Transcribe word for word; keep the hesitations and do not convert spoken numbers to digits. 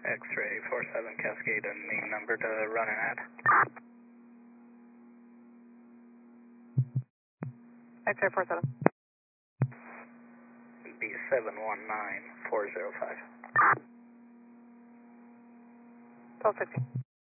X-ray four seven Cascade and main number to run an ad. X-ray four seven. B seven one nine four zero five. twelve sixteen.